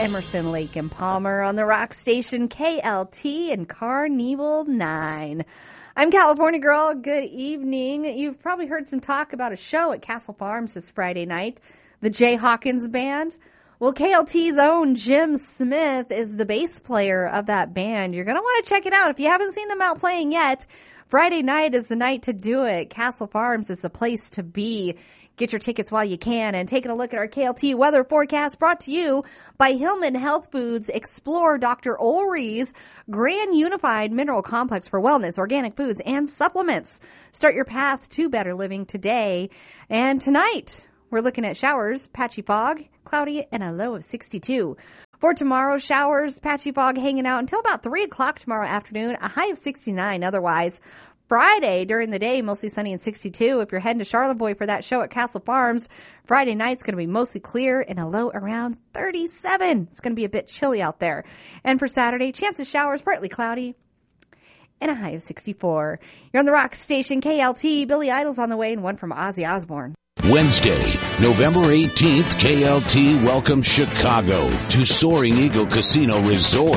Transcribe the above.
Emerson, Lake and Palmer on the rock station KLT and Carnival 9. I'm California Girl. Good evening. You've probably heard some talk about a show at Castle Farms this Friday night, the Jay Hawkins Band. Well, KLT's own Jim Smith is the bass player of that band. You're going to want to check it out. If you haven't seen them out playing yet, Friday night is the night to do it. Castle Farms is the place to be. Get your tickets while you can. And taking a look at our KLT weather forecast brought to you by Hillman Health Foods. Explore Dr. Ulri's Grand Unified Mineral Complex for wellness, organic foods, and supplements. Start your path to better living today. And tonight, we're looking at showers, patchy fog, cloudy, and a low of 62. For tomorrow, showers, patchy fog hanging out until about 3 o'clock tomorrow afternoon, a high of 69 otherwise. Friday, during the day, mostly sunny and 62. If you're heading to Charlevoix for that show at Castle Farms, Friday night's going to be mostly clear and a low around 37. It's going to be a bit chilly out there. And for Saturday, chance of showers, partly cloudy, and a high of 64. You're on the rock station KLT. Billy Idol's on the way and one from Ozzy Osbourne. Wednesday, November 18th, KLT welcomes Chicago to Soaring Eagle Casino Resort.